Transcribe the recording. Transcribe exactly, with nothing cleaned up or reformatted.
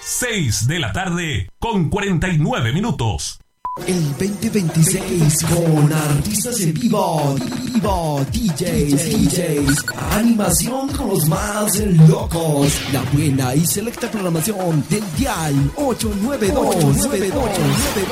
seis de la tarde con cuarenta y nueve minutos. El veinte veintiséis con artistas en vivo, vivo, D Js, D Js, animación con los más locos, la buena y selecta programación del dial ocho nueve dos, nueve dos, nueve dos.